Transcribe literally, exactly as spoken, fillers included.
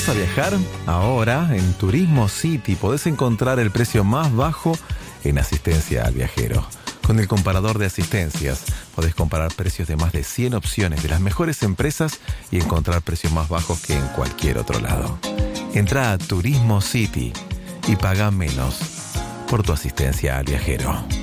vas a viajar? Ahora, en Turismo City, podés encontrar el precio más bajo en asistencia al viajero. Con el comparador de asistencias, podés comparar precios de más de cien opciones de las mejores empresas y encontrar precios más bajos que en cualquier otro lado. Entrá a Turismo City y paga menos por tu asistencia al viajero.